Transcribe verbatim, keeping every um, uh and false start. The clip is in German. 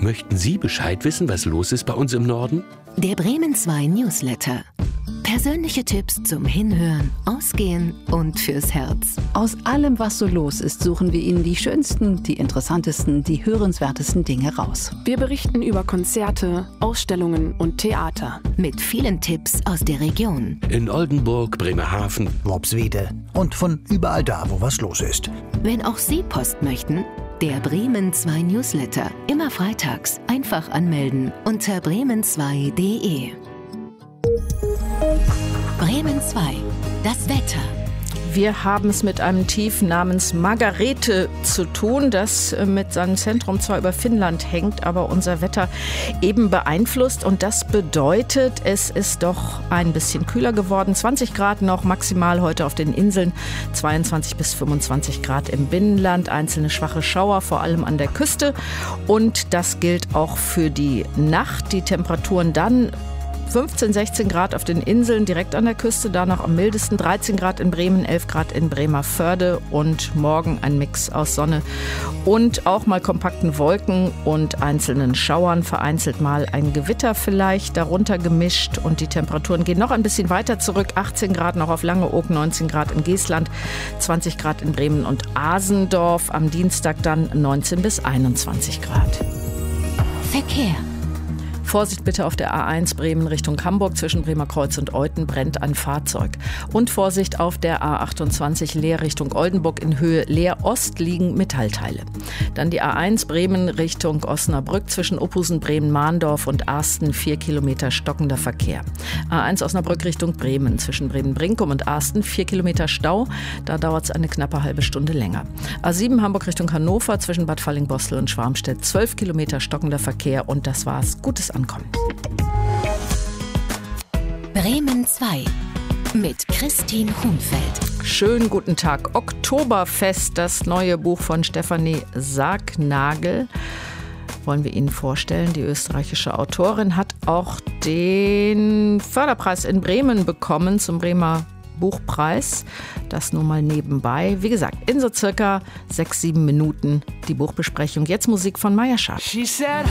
Möchten Sie Bescheid wissen, was los ist bei uns im Norden? Der Bremen zwei Newsletter. Persönliche Tipps zum Hinhören, Ausgehen und fürs Herz. Aus allem, was so los ist, suchen wir Ihnen die schönsten, die interessantesten, die hörenswertesten Dinge raus. Wir berichten über Konzerte, Ausstellungen und Theater. Mit vielen Tipps aus der Region. In Oldenburg, Bremerhaven, Worpswede und von überall da, wo was los ist. Wenn auch Sie Post möchten, der Bremen zwei Newsletter. Immer freitags. Einfach anmelden unter bremen zwei punkt de. Bremen zwei. Das Wetter. Wir haben es mit einem Tief namens Margarete zu tun, das mit seinem Zentrum zwar über Finnland hängt, aber unser Wetter eben beeinflusst. Und das bedeutet, es ist doch ein bisschen kühler geworden. zwanzig Grad noch maximal heute auf den Inseln, zweiundzwanzig bis fünfundzwanzig Grad im Binnenland, einzelne schwache Schauer, vor allem an der Küste. Und das gilt auch für die Nacht. Die Temperaturen dann fünfzehn, sechzehn Grad auf den Inseln direkt an der Küste, da noch am mildesten, dreizehn Grad in Bremen, elf Grad in Bremerförde und morgen ein Mix aus Sonne und auch mal kompakten Wolken und einzelnen Schauern, vereinzelt mal ein Gewitter vielleicht darunter gemischt und die Temperaturen gehen noch ein bisschen weiter zurück, achtzehn Grad noch auf Langeoog, neunzehn Grad in Geestland, zwanzig Grad in Bremen und Asendorf, am Dienstag dann neunzehn bis einundzwanzig Grad. Verkehr. Vorsicht bitte auf der A eins Bremen Richtung Hamburg. Zwischen Bremerkreuz und Euthen brennt ein Fahrzeug. Und Vorsicht auf der A achtundzwanzig Leer Richtung Oldenburg. In Höhe Leer Ost liegen Metallteile. Dann die A eins Bremen Richtung Osnabrück. Zwischen Ophusen, Bremen-Mahndorf und Arsten vier Kilometer stockender Verkehr. A eins Osnabrück Richtung Bremen. Zwischen Bremen-Brinkum und Arsten vier Kilometer Stau. Da dauert es eine knappe halbe Stunde länger. A sieben Hamburg Richtung Hannover. Zwischen Bad Fallingbostel und Schwarmstedt zwölf Kilometer stockender Verkehr. Und das war's. Gutes Ankommen. Bremen zwei mit Christine Hunfeld. Schönen guten Tag. Oktoberfest, das neue Buch von Stefanie Sargnagel, wollen wir Ihnen vorstellen. Die österreichische Autorin hat auch den Förderpreis in Bremen bekommen zum Bremer Buchpreis. Das nur mal nebenbei. Wie gesagt, in so circa sechs, sieben Minuten die Buchbesprechung. Jetzt Musik von Maya Scharf. She said,